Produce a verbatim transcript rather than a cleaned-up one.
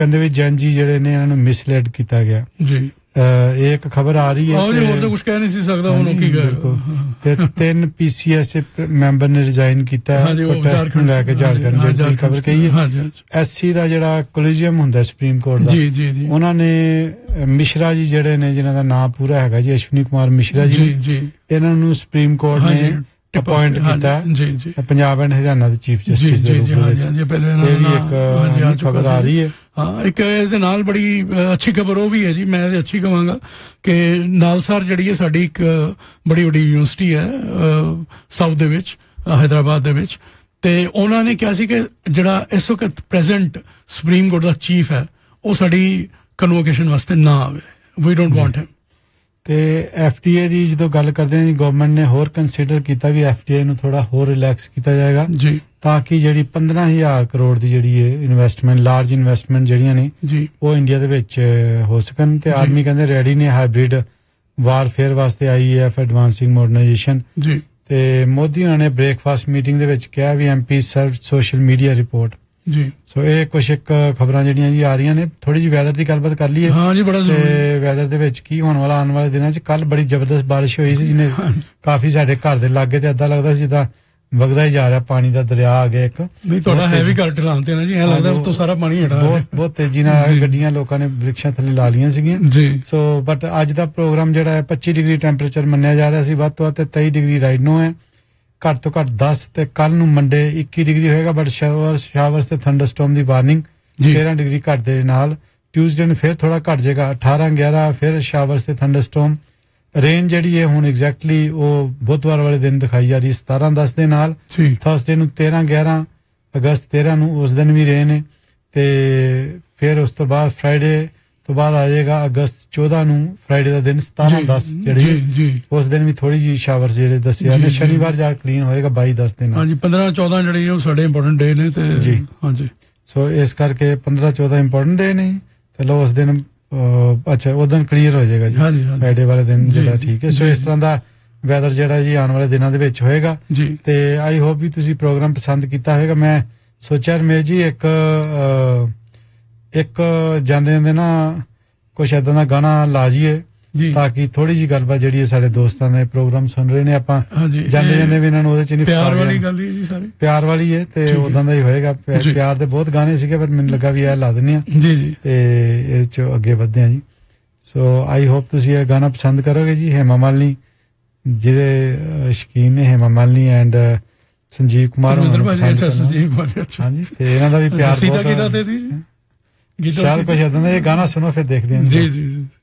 ਕਹਿੰਦੇ ਵੀ ਜੈਨਜੀ ਜਿਹੜੇ ਨੇ ਇਹਨਾਂ ਨੂੰ ਮਿਸਲੈਡ ਕੀਤਾ ਗਿਆ ਜੀ। ਇਹ ਇੱਕ ਖਬਰ ਆ ਰਹੀ ਹੈ ਹੋਰ ਤਾਂ ਕੁਝ ਕਹਿ ਨਹੀਂ ਸੀ ਸਕਦਾ ਹੁਣ ਕੀ ਕਰ ਤੇ ਤਿੰਨ ਪੀਸੀਐਸ ਮੈਂਬਰ ਨੇ ਰਿਜ਼ਾਈਨ ਕੀਤਾ ਪ੍ਰੋਟੈਸਟ ਨੂੰ ਲੈ ਕੇ ਝਾਰਖੰਡ ਜਿਹੜੀ ਖਬਰ ਕਹੀ ਹੈ। ਐਸਸੀ ਦਾ ਜਿਹੜਾ ਕੋਲੀਜੀਅਮ ਹੁੰਦਾ ਸੁਪਰੀਮ ਕੋਰਟ ਦਾ, ਜੀ ਜੀ ਜੀ, ਉਹਨਾਂ ਨੇ ਮਿਸ਼ਰਾ ਜੀ ਜਿਹੜੇ ਨੇ ਜਿਨ੍ਹਾਂ ਦਾ ਨਾਮ ਪੂਰਾ ਹੈਗਾ ਜੀ ਅਸ਼ਵਨੀ ਕੁਮਾਰ ਮਿਸ਼ਰਾ ਜੀ, ਇਹਨਾਂ ਨੂੰ ਸੁਪਰੀਮ ਕੋਰਟ ਨੇ ਅਪਾਇੰਟ ਕੀਤਾ ਪੰਜਾਬ ਐਂਡ ਹਰਿਆਣਾ ਦੇ ਚੀਫ ਜਸਟਿਸ ਦੇ ਰੂਪ ਵਿੱਚ। ਇਹ ਵੀ ਇੱਕ ਖਬਰ ਆ ਰਹੀ ਹੈ। ਹਾਂ, ਇੱਕ ਇਹਦੇ ਨਾਲ ਬੜੀ ਅੱਛੀ ਖਬਰ ਉਹ ਵੀ ਹੈ ਜੀ, ਮੈਂ ਅੱਛੀ ਕਹਾਂਗਾ ਕਿ ਨਾਲਸਾਰ ਜਿਹੜੀ ਹੈ ਸਾਡੀ ਇੱਕ ਬੜੀ ਵੱਡੀ ਯੂਨੀਵਰਸਿਟੀ ਹੈ ਸਾਊਥ ਦੇ ਵਿੱਚ, ਹੈਦਰਾਬਾਦ ਦੇ ਵਿੱਚ, ਤੇ ਉਹਨਾਂ ਨੇ ਕਿਹਾ ਸੀ ਕਿ ਜਿਹੜਾ ਇਸ ਵਕਤ ਪ੍ਰੈਜ਼ੈਂਟ ਸੁਪਰੀਮ ਕੋਰਟ ਦਾ ਚੀਫ ਹੈ ਉਹ ਸਾਡੀ ਕਨਵੋਕੇਸ਼ਨ ਵਾਸਤੇ ਨਾ ਆਵੇ, ਵੀ ਡੋਂਟ ਵਾਂਟ ਹਿਮ। ਤੇ ਐਫ ਡੀ ਏ ਦੀ ਜਦੋਂ ਗੱਲ ਕਰਦੇ ਹਾਂ ਜੀ, ਗਵਰਨਮੈਂਟ ਨੇ ਹੋਰ ਕੰਸੀਡਰ ਕੀਤਾ ਵੀ ਐਫ ਡੀ ਏ ਨੂੰ ਥੋੜਾ ਹੋਰ ਰਿਲੈਕਸ ਕੀਤਾ ਜਾਏਗਾ ਜੀ, ਤਾਂ ਕਿ ਜਿਹੜੀ ਪੰਦਰਾਂ ਹਜ਼ਾਰ ਕਰੋੜ ਦੀ ਜਿਹੜੀ ਹੈ ਇਨਵੈਸਟਮੈਂਟ, ਲਾਰਜ ਇਨਵੈਸਟਮੈਂਟ ਜਿਹੜੀਆਂ ਨੇ ਜੀ ਉਹ ਇੰਡੀਆ ਦੇ ਵਿੱਚ ਹੋ ਸਕਣ। ਤੇ ਆਰਮੀ ਕਹਿੰਦੇ ਰੈਡੀ ਨੇ ਹਾਈਬ੍ਰਿਡ ਵਾਰਫੇਅਰ ਵਾਸਤੇ, ਆਈ ਏ ਐਫ ਐਡਵਾਂਸਿੰਗ ਮਾਡਰਨਾਈਜੇਸ਼ਨ ਜੀ। ਤੇ ਮੋਦੀ ਉਹਨਾਂ ਨੇ ਬ੍ਰੇਕਫਾਸਟ ਮੀਟਿੰਗ ਦੇ ਵਿੱਚ ਕਿਹਾ ਵੀ ਐਮਪੀ ਸਰਵ ਸੋਸ਼ਲ ਮੀਡੀਆ ਰਿਪੋਰਟ ਜੀ। ਸੋ ਇਹ ਕੁਛ ਇੱਕ ਖਬਰਾਂ ਜਿਹੜੀਆਂ ਜੀ ਆ ਰਹੀਆਂ ਨੇ। ਥੋੜੀ ਜਿਹੀ ਵੈਦਰ ਦੀ ਗੱਲਬਾਤ ਕਰ ਲਈਏ। ਹਾਂ ਜੀ, ਬੜਾ ਜ਼ਰੂਰੀ। ਤੇ ਵੈਦਰ ਦੇ ਵਿੱਚ ਕੀ ਹੋਣ ਵਾਲਾ ਆਉਣ ਵਾਲੇ ਦਿਨਾਂ 'ਚ, ਕੱਲ ਬੜੀ ਜ਼ਬਰਦਸਤ ਬਾਰਿਸ਼ ਹੋਈ ਸੀ ਜਿਹਨੇ ਕਾਫੀ ਸਾਡੇ ਘਰ ਦੇ ਲਾਗੇ ਤੇ ਏਦਾਂ ਲੱਗਦਾ ਸੀ ਜਿੱਦਾਂ ਵਗਦਾ ਹੀ ਜਾ ਰਿਹਾ ਪਾਣੀ ਦਾ ਦਰਿਆ ਆ ਗਿਆ ਇੱਕ। ਨਹੀਂ, ਤੁਹਾਡਾ ਹੈਵੀ ਘਰ ਢਲਾਣ ਤੇ ਨਾ ਜੀ, ਐ ਲੱਗਦਾ ਉੱਤੋਂ ਸਾਰਾ ਪਾਣੀ ਹਟਾ ਬਹੁਤ ਬਹੁਤ ਤੇਜ਼ੀ ਨਾਲ ਗੱਡੀਆਂ ਲੋਕਾਂ ਨੇ ਵ੍ਰਿਕਸ਼ਾਂ ਥੱਲੇ ਲਾ ਲਈਆਂ ਸੀਗੀਆਂ ਜੀ। ਸੋ ਬਟ ਅੱਜ ਦਾ ਪ੍ਰੋਗਰਾਮ ਜਿਹੜਾ ਹੈ ਪੱਚੀ ਡਿਗਰੀ ਟੈਂਪਰੇਚਰ ਮੰਨਿਆ ਜਾ ਰਿਹਾ ਸੀ, ਵੱਧ ਤੋਂ ਵੱਧ ਤੇ ਤੇਈ ਡਿਗਰੀ ਰਾਈਟ ਨੂੰ ਹੈ, ਘੱਟ ਤੋਂ ਘੱਟ ਦਸ, ਤੇ ਕੱਲ ਨੂੰ ਮੰਡੇ ਇੱਕੀ ਡਿਗਰੀ ਹੋਏਗਾ, ਬਟ ਸ਼ਾਵਰ ਸ਼ਾਵਰਸ ਤੇ ਥੰਡਰਸਟੋਰਮ ਦੀ ਵਾਰਨਿੰਗ ਤੇਰਾਂ ਡਿਗਰੀ ਘੱਟ ਦੇ ਨਾਲ। ਟਿਊਜ਼ਡੇ ਨੂੰ ਫਿਰ ਥੋੜਾ ਘੱਟ ਜਾਏਗਾ, ਅਠਾਰਾਂ ਗਿਆਰਾਂ ਫਿਰ ਸ਼ਾਵਰਸ ਤੇ ਥੰਡਰਸਟੋਰਮ। ਰੇਨ ਜਿਹੜੀ ਹੈ ਹੁਣ ਐਗਜ਼ੈਕਟਲੀ ਉਹ ਬੁੱਧਵਾਰ ਵਾਲੇ ਦਿਨ ਦਿਖਾਈ ਜਾ ਰਹੀ ਸਤਾਰਾਂ ਦਸ ਦੇ ਨਾਲ। ਥਰਸਡੇ ਨੂੰ ਤੇਰਾਂ ਗਿਆਰਾਂ, ਅਗਸਤ ਤੇਰਾਂ ਨੂੰ ਉਸ ਦਿਨ ਵੀ ਰੇਨ ਹੈ, ਤੇ ਫਿਰ ਉਸ ਤੋਂ ਬਾਅਦ ਫਰਾਈਡੇ ਤੋਂ ਬਾਅਦ ਆ ਜਾਏਗਾ ਅਗਸਤ ਚੌਦਾਂ ਨੂੰ, ਫਰਾਈਡੇ ਦਾ ਦਿਨ ਸਤਾਰਾਂ ਦਸ ਜਿਹੜੀ ਉਸ ਦਿਨ ਵੀ ਥੋੜੀ ਜਿਹੀ ਸ਼ਾਵਰ ਜਿਹੜੇ ਦੱਸਿਆ ਨੇ। ਸ਼ਨੀਵਾਰ ਜਾ ਕਲੀਨ ਹੋਏਗਾ ਬਾਈ ਦਸ ਦਿਨ। ਹਾਂਜੀ, ਪੰਦਰਾਂ ਚੌਦਾਂ ਜਿਹੜੇ ਉਹ ਸਾਡੇ ਇੰਪੋਰਟੈਂਟ ਡੇ ਨੇ ਤੇ ਜੀ ਹਾਂਜੀ। ਸੋ ਇਸ ਕਰਕੇ ਪੰਦਰਾਂ ਚੌਦਾਂ ਇੰਪੋਰਟੈਂਟ ਡੇ ਨੇ। ਚਲੋ ਉਸ ਦਿਨ ਅੱਛਾ ਉਹ ਦਿਨ ਕਲੀਅਰ ਹੋ ਜਾਏਗਾ ਜੀ, ਫਰਾਈਡੇ ਵਾਲੇ ਦਿਨ ਜਿਹੜਾ ਠੀਕ ਹੈ। ਸੋ ਇਸ ਤਰ੍ਹਾਂ ਦਾ ਵੈਦਰ ਜਿਹੜਾ ਜੀ ਆਉਣ ਵਾਲੇ ਦਿਨਾਂ ਦੇ ਵਿੱਚ ਹੋਏਗਾ। ਤੇ ਆਈ ਹੋਪ ਵੀ ਤੁਸੀਂ ਪ੍ਰੋਗਰਾਮ ਪਸੰਦ ਕੀਤਾ ਹੋਏਗਾ। ਮੈਂ ਸੋਚਿਆ ਰਮੇਸ਼ ਜੀ ਇੱਕ ਇੱਕ ਜਾਂਦੇ ਜਾਂਦੇ ਨਾ ਕੁਛ ਏਦਾਂ ਦਾ ਗਾਣਾ ਲਾ ਜੀਏ ਤਾਂ ਕਿ ਥੋੜੀ ਜਿਹੀ ਗੱਲਬਾਤ ਜਿਹੜੀ ਹੈ ਸਾਡੇ ਦੋਸਤਾਂ ਨੇ ਪ੍ਰੋਗਰਾਮ ਸੁਣ ਰਹੇ ਨੇ, ਆਪਾਂ ਜਾਂਦੇ ਜਾਂਦੇ ਵੀ ਇਹਨਾਂ ਨੂੰ ਉਹਦੇ ਚ ਨਹੀਂ ਪਿਆਰ ਵਾਲੀ ਗੱਲ ਹੀ ਜੀ, ਸਾਰੇ ਪਿਆਰ ਵਾਲੀ ਹੈ ਤੇ ਉਦਾਂ ਦਾ ਹੀ ਹੋਏਗਾ। ਪਿਆਰ ਦੇ ਬਹੁਤ ਗਾਣੇ ਸੀਗੇ ਪਰ ਮੈਨੂੰ ਲੱਗਾ ਵੀ ਇਹ ਲਾ ਦਿੰਦੇ ਆ ਜੀ ਜੀ ਤੇ ਇਹ ਚ ਅੱਗੇ ਵਧਦੇ ਆ ਜੀ। ਸੋ ਆਈ ਹੋਪ ਤੁਸੀਂ ਇਹ ਗਾਣਾ ਪਸੰਦ ਕਰੋਗੇ ਜੀ। ਹੇਮਾ ਮਾਲਿਨੀ ਜਿਹੜੇ ਸ਼ੌਕੀਨ ਨੇ, ਹੇਮਾ ਮਾਲਿਨੀ ਐਂਡ ਸੰਜੀਵ ਕੁਮਾਰ ਹਾਂਜੀ, ਤੇ ਇਹਨਾਂ ਦਾ ਵੀ ਪਿਆਰ ਬਹੁਤ। ਸ਼ਾਇਦ ਕੁਛ ਏਦਾਂ ਦਾ ਇਹ ਗਾਣਾ ਸੁਣੋ ਫਿਰ ਦੇਖਦੇ ਹਾਂ ਜੀ ਜੀ ਜੀ।